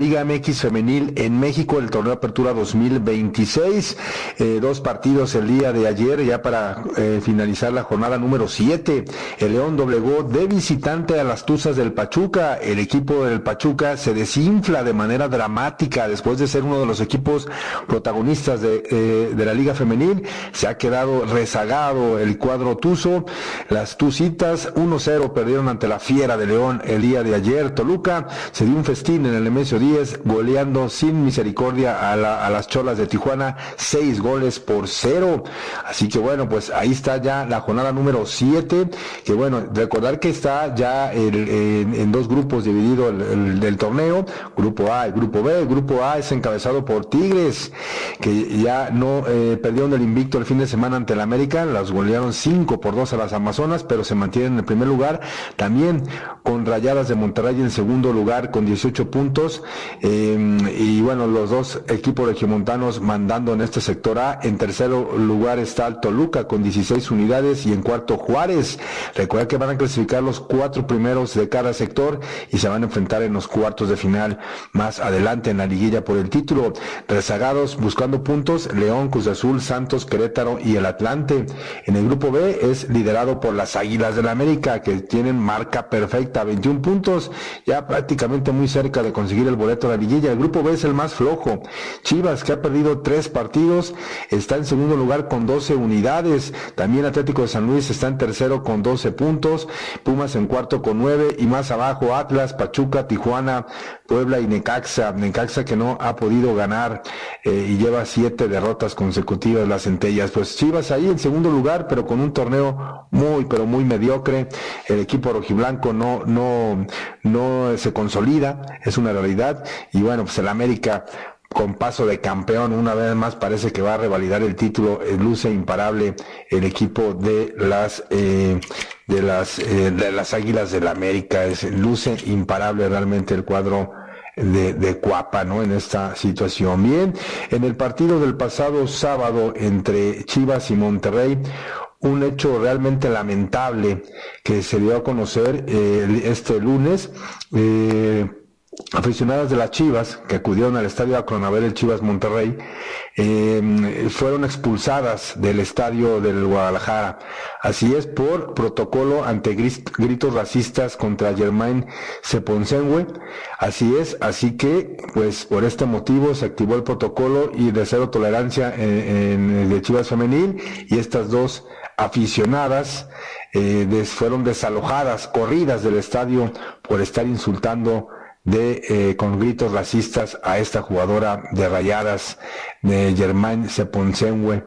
Liga MX Femenil en México, el torneo Apertura 2026. Dos partidos el día de ayer, ya para finalizar la jornada número 7. El León doblegó de visitante a las Tuzas del Pachuca. El equipo del Pachuca se desinfla de manera dramática después de ser uno de los equipos protagonistas de la Liga Femenil. Se ha quedado rezagado el cuadro tuzo. Las Tucitas 1-0 perdieron ante la Fiera de León el día de ayer. Toluca se dio un festín en el Nemesio 10, goleando sin misericordia a las Cholas de Tijuana 6-0. Así que bueno, pues ahí está ya la jornada número 7, que bueno, recordar que está ya en dos grupos dividido el torneo, grupo A y grupo B. El grupo A es encabezado por Tigres, que ya no perdieron el invicto el fin de semana ante el América, las golearon 5-2 a las Amazonas, pero se mantienen en el primer lugar, también con Rayadas de Monterrey en segundo lugar con 18 puntos, y bueno, los dos equipos regiomontanos mandando en este sector A. En tercer lugar está el Toluca con 16 unidades y en cuarto Juárez. Recuerda que van a clasificar los 4 primeros de cada sector y se van a enfrentar en los cuartos de final más adelante en la liguilla por el título. Rezagados buscando puntos, León, Cruz Azul, Santos, Querétaro y el Atlante. En el grupo B es liderado por las Águilas del América, que tienen marca perfecta, 21 puntos, ya prácticamente muy cerca de conseguir el boleto a la liguilla. El grupo B es el más flojo. Chivas, que ha perdido 3 partidos, está en segundo lugar con 12 unidades. También Atlético de San Luis está en tercero con 12 puntos. Pumas en cuarto con 9 y más abajo Atlas, Pachuca, Tijuana, Puebla y Necaxa. Necaxa que no ha podido ganar y lleva 7 derrotas consecutivas las Centellas. Pues Chivas ahí en segundo lugar, pero con un torneo muy pero muy mediocre. El equipo rojiblanco no se consolida, es una realidad. Y bueno, pues el América, con paso de campeón, una vez más parece que va a revalidar el título. Luce imparable el equipo de las Águilas del América. Luce imparable realmente el cuadro de Cuapa, ¿no? En esta situación. Bien, en el partido del pasado sábado entre Chivas y Monterrey, un hecho realmente lamentable que se dio a conocer este lunes. Aficionadas de las Chivas que acudieron al estadio Akron a ver el Chivas Monterrey fueron expulsadas del estadio del Guadalajara. Así es, por protocolo ante gritos racistas contra Germain Seponsengue. Así es, así que pues por este motivo se activó el protocolo y de cero tolerancia en el de Chivas Femenil, y estas dos aficionadas fueron desalojadas, corridas del estadio por estar insultando con gritos racistas a esta jugadora de Rayadas, de Germain Seponsengue.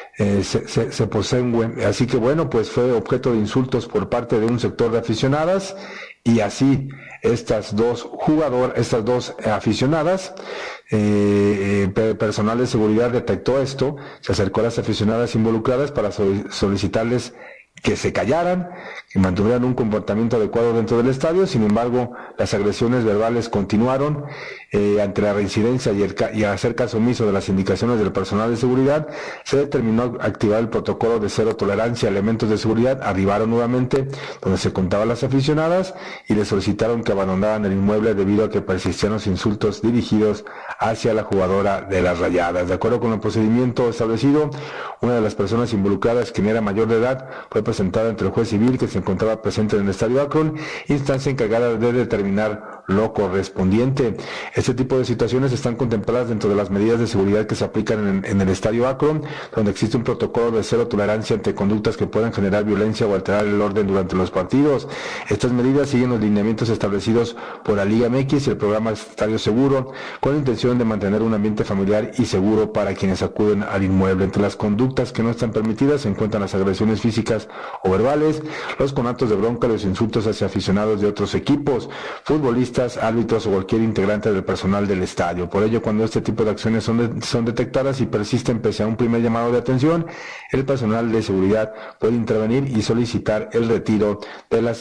Así que bueno, pues fue objeto de insultos por parte de un sector de aficionadas, y así estas dos aficionadas, personal de seguridad detectó esto, se acercó a las aficionadas involucradas para solicitarles que se callaran, que mantuvieran un comportamiento adecuado dentro del estadio. Sin embargo, las agresiones verbales continuaron. Ante la reincidencia y hacer caso omiso de las indicaciones del personal de seguridad, se determinó activar el protocolo de cero tolerancia. Elementos de seguridad arribaron nuevamente donde se contaban las aficionadas y les solicitaron que abandonaran el inmueble debido a que persistían los insultos dirigidos hacia la jugadora de las Rayadas. De acuerdo con el procedimiento establecido, una de las personas involucradas, quien era mayor de edad, fue presentada ante el juez civil que se encontraba presente en el estadio Akron, instancia encargada de determinar lo correspondiente. Este tipo de situaciones están contempladas dentro de las medidas de seguridad que se aplican en el estadio Akron, donde existe un protocolo de cero tolerancia ante conductas que puedan generar violencia o alterar el orden durante los partidos. Estas medidas siguen los lineamientos establecidos por la Liga MX y el programa Estadio Seguro, con la intención de mantener un ambiente familiar y seguro para quienes acuden al inmueble. Entre las conductas que no están permitidas se encuentran las agresiones físicas o verbales, los conatos de bronca, los insultos hacia aficionados de otros equipos, futbolistas, árbitros o cualquier integrante del personal del estadio. Por ello, cuando este tipo de acciones son detectadas y persisten pese a un primer llamado de atención, el personal de seguridad puede intervenir y solicitar el retiro de las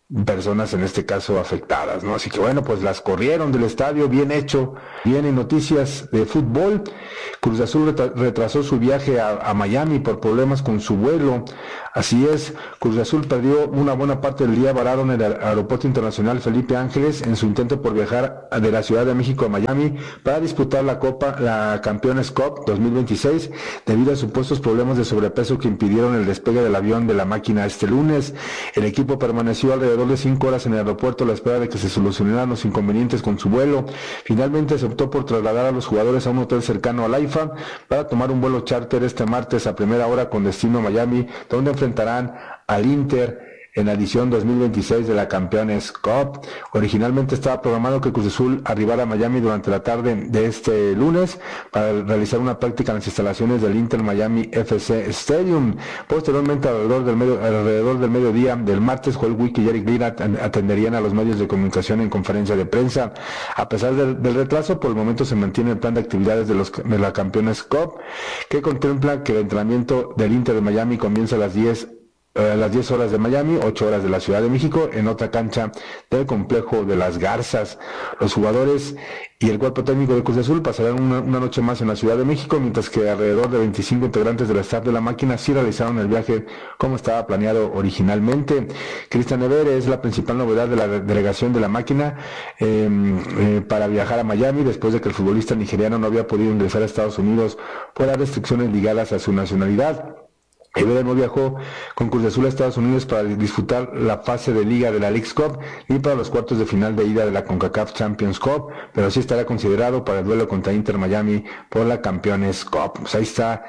personas en este caso afectadas, ¿no? Así que bueno, pues las corrieron del estadio, bien hecho. Vienen noticias de fútbol. Cruz Azul retrasó su viaje a Miami por problemas con su vuelo. Así es, Cruz Azul perdió una buena parte del día varado en el Aeropuerto Internacional Felipe Ángeles en su intento por viajar de la Ciudad de México a Miami para disputar la Campeones Cup 2026 debido a supuestos problemas de sobrepeso que impidieron el despegue del avión de la máquina este lunes. El equipo permaneció alrededor de 5 horas en el aeropuerto a la espera de que se solucionaran los inconvenientes con su vuelo. Finalmente se optó por trasladar a los jugadores a un hotel cercano al AIFA para tomar un vuelo charter este martes a primera hora con destino a Miami, donde enfrentarán al Inter en la edición 2026 de la Campeones Cup. Originalmente estaba programado que Cruz Azul arribara a Miami durante la tarde de este lunes para realizar una práctica en las instalaciones del Inter Miami FC Stadium. Posteriormente, alrededor del mediodía del martes, Joel Wiki y Eric Lira atenderían a los medios de comunicación en conferencia de prensa. A pesar del retraso, por el momento se mantiene el plan de actividades de la Campeones Cup, que contempla que el entrenamiento del Inter de Miami comienza a las 10 horas de Miami, 8 horas de la Ciudad de México, en otra cancha del complejo de Las Garzas. Los jugadores y el cuerpo técnico de Cruz Azul pasarán una noche más en la Ciudad de México, mientras que alrededor de 25 integrantes del staff de la máquina sí realizaron el viaje como estaba planeado originalmente. Cristian Evere es la principal novedad de la delegación de la máquina para viajar a Miami, después de que el futbolista nigeriano no había podido ingresar a Estados Unidos por las restricciones ligadas a su nacionalidad. Evere no viajó con Cruz Azul a Estados Unidos para disputar la fase de liga de la Leagues Cup ni para los cuartos de final de ida de la CONCACAF Champions Cup, pero sí estará considerado para el duelo contra Inter Miami por la Campeones Cup. Pues ahí está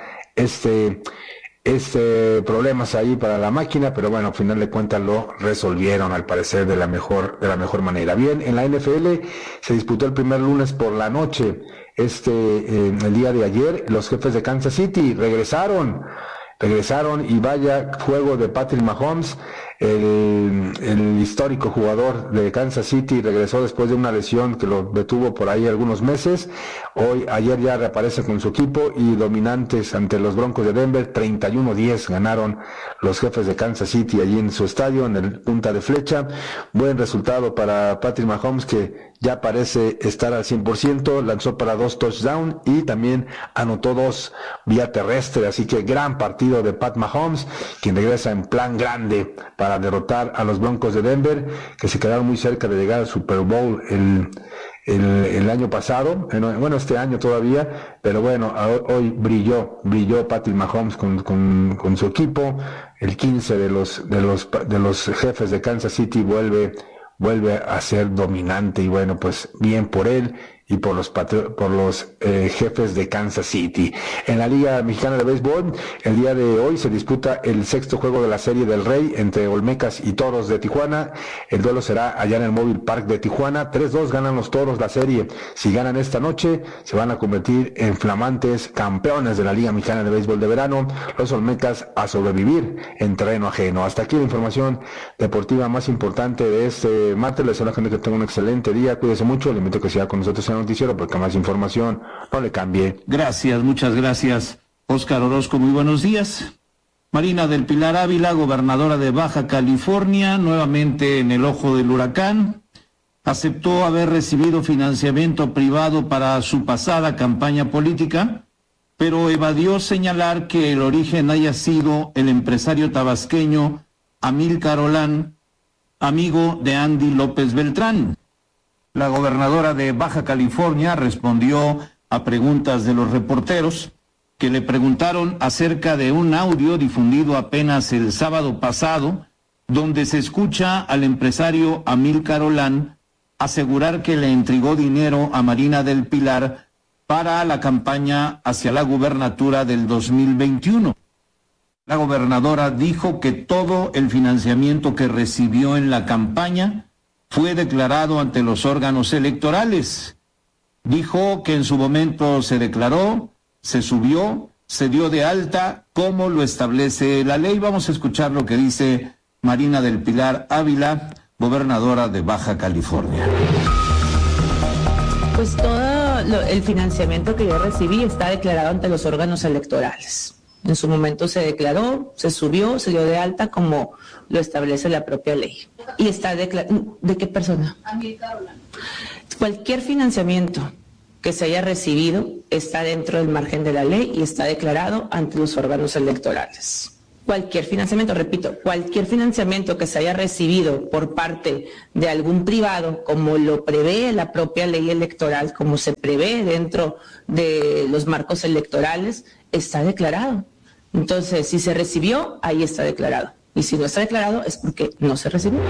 problemas ahí para la máquina, pero bueno, al final de cuentas lo resolvieron al parecer de la mejor manera. Bien, en la NFL se disputó el primer lunes por la noche, el día de ayer, los Jefes de Kansas City regresaron y vaya juego de Patrick Mahomes, el histórico jugador de Kansas City, regresó después de una lesión que lo detuvo por ahí algunos meses. Ayer ya reaparece con su equipo y dominantes ante los Broncos de Denver, 31-10 ganaron los Jefes de Kansas City allí en su estadio, en el Punta de Flecha. Buen resultado para Patrick Mahomes, que ya parece estar al 100%, lanzó para 2 touchdowns y también anotó 2 vía terrestre, así que gran partido de Pat Mahomes, quien regresa en plan grande para derrotar a los Broncos de Denver, que se quedaron muy cerca de llegar al Super Bowl el año pasado, bueno, este año todavía, pero bueno, hoy brilló Patrick Mahomes con su equipo. El 15 de los Jefes de Kansas City vuelve a ser dominante, y bueno, pues bien por él y por los Jefes de Kansas City. En la Liga Mexicana de Béisbol, el día de hoy se disputa el 6º juego de la Serie del Rey entre Olmecas y Toros de Tijuana. El duelo será allá en el Mobile Park de Tijuana. 3-2 ganan los Toros la serie. Si ganan esta noche, se van a convertir en flamantes campeones de la Liga Mexicana de Béisbol de verano. Los Olmecas a sobrevivir en terreno ajeno. Hasta aquí la información deportiva más importante de este martes. Les deseo a la gente que tenga un excelente día. Cuídese mucho. Le invito a que siga con nosotros en noticiero, porque más información no le cambie. Gracias, muchas gracias, Óscar Orozco. Muy buenos días. Marina del Pilar Ávila, gobernadora de Baja California, nuevamente en el ojo del huracán, aceptó haber recibido financiamiento privado para su pasada campaña política, pero evadió señalar que el origen haya sido el empresario tabasqueño Amílcar Olán, amigo de Andy López Beltrán. La gobernadora de Baja California respondió a preguntas de los reporteros que le preguntaron acerca de un audio difundido apenas el sábado pasado, donde se escucha al empresario Amílcar Olán asegurar que le entregó dinero a Marina del Pilar para la campaña hacia la gubernatura del 2021. La gobernadora dijo que todo el financiamiento que recibió en la campaña fue declarado ante los órganos electorales. Dijo que en su momento se declaró, se subió, se dio de alta, como lo establece la ley. Vamos a escuchar lo que dice Marina del Pilar Ávila, gobernadora de Baja California. Pues todo el financiamiento que yo recibí está declarado ante los órganos electorales. En su momento se declaró, se subió, se dio de alta como lo establece la propia ley. Y está declarado. ¿De qué persona? Cualquier financiamiento que se haya recibido está dentro del margen de la ley y está declarado ante los órganos electorales. Cualquier financiamiento, repito, cualquier financiamiento que se haya recibido por parte de algún privado, como lo prevé la propia ley electoral, como se prevé dentro de los marcos electorales, está declarado. Entonces, si se recibió, ahí está declarado. Y si no está declarado, es porque no se recibió.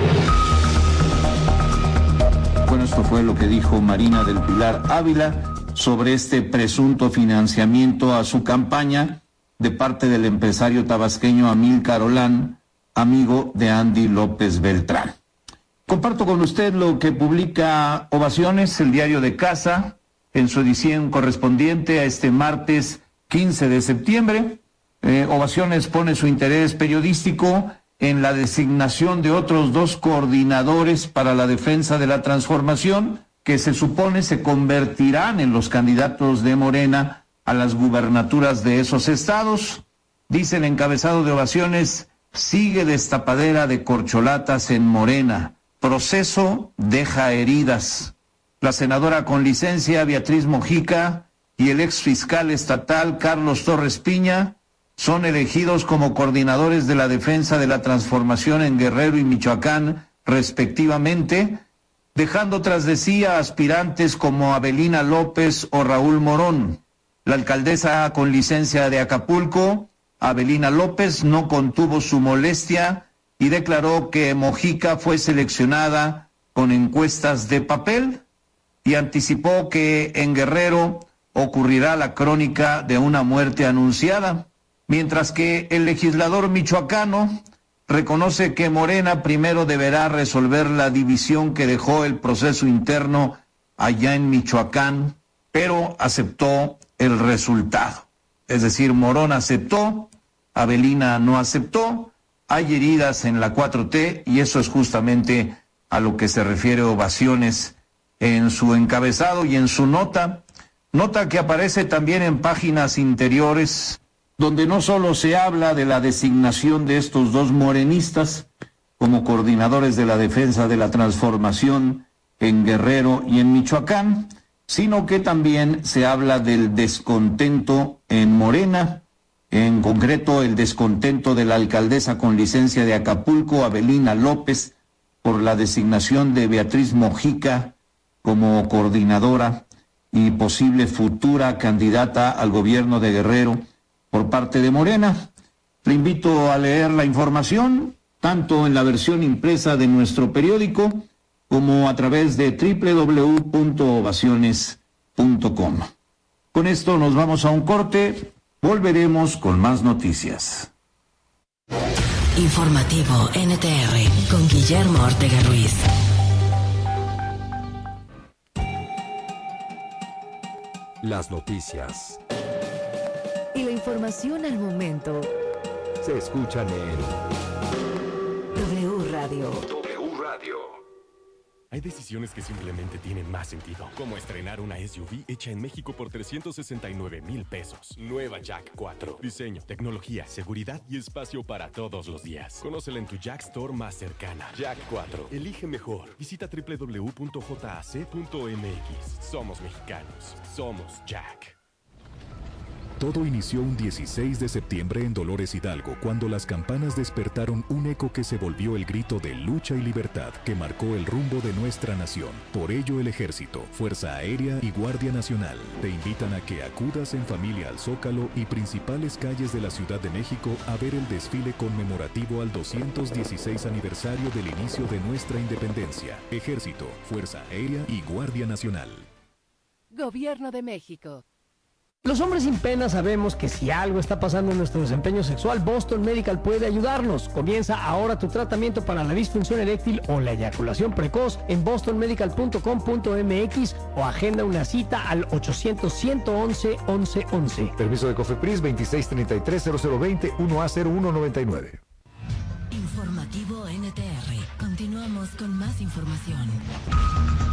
Bueno, esto fue lo que dijo Marina del Pilar Ávila sobre este presunto financiamiento a su campaña de parte del empresario tabasqueño Amílcar Olán, amigo de Andy López Beltrán. Comparto con usted lo que publica Ovaciones, el diario de casa, en su edición correspondiente a este martes 15 de septiembre. Ovaciones pone su interés periodístico en la designación de otros 2 coordinadores para la defensa de la transformación, que se supone se convertirán en los candidatos de Morena a las gubernaturas de esos estados. Dice el encabezado de Ovaciones: sigue destapadera de corcholatas en Morena, proceso deja heridas. La senadora con licencia Beatriz Mojica y el ex fiscal estatal Carlos Torres Piña son elegidos como coordinadores de la defensa de la transformación en Guerrero y Michoacán, respectivamente, dejando tras de sí a aspirantes como Avelina López o Raúl Morón. La alcaldesa con licencia de Acapulco, Avelina López, no contuvo su molestia y declaró que Mojica fue seleccionada con encuestas de papel y anticipó que en Guerrero ocurrirá la crónica de una muerte anunciada, mientras que el legislador michoacano reconoce que Morena primero deberá resolver la división que dejó el proceso interno allá en Michoacán, pero aceptó el resultado. Es decir, Morón aceptó, Avelina no aceptó, hay heridas en la 4T y eso es justamente a lo que se refiere Ovaciones en su encabezado y en su nota que aparece también en páginas interiores, donde no solo se habla de la designación de estos 2 morenistas como coordinadores de la defensa de la transformación en Guerrero y en Michoacán, sino que también se habla del descontento en Morena, en concreto el descontento de la alcaldesa con licencia de Acapulco, Avelina López, por la designación de Beatriz Mojica como coordinadora y posible futura candidata al gobierno de Guerrero por parte de Morena. Le invito a leer la información, tanto en la versión impresa de nuestro periódico, como a través de www.ovaciones.com. Con esto nos vamos a un corte, volveremos con más noticias. Informativo NTR con Guillermo Ortega Ruiz. Las noticias y la información al momento se escuchan en W Radio. Hay decisiones que simplemente tienen más sentido, como estrenar una SUV hecha en México por 369,000 pesos. Nueva Jack 4. Diseño, tecnología, seguridad y espacio para todos los días. Conócela en tu Jack Store más cercana. Jack 4. Elige mejor. Visita www.jac.mx. Somos mexicanos. Somos Jack. Todo inició un 16 de septiembre en Dolores Hidalgo, cuando las campanas despertaron un eco que se volvió el grito de lucha y libertad que marcó el rumbo de nuestra nación. Por ello, el Ejército, Fuerza Aérea y Guardia Nacional te invitan a que acudas en familia al Zócalo y principales calles de la Ciudad de México a ver el desfile conmemorativo al 216 aniversario del inicio de nuestra independencia. Ejército, Fuerza Aérea y Guardia Nacional. Gobierno de México. Los hombres sin pena sabemos que si algo está pasando en nuestro desempeño sexual, Boston Medical puede ayudarnos. Comienza ahora tu tratamiento para la disfunción eréctil o la eyaculación precoz en bostonmedical.com.mx o agenda una cita al 800-111-1111. Permiso de COFEPRIS 2633-0020 1A0199. Informativo NTR. Continuamos con más información.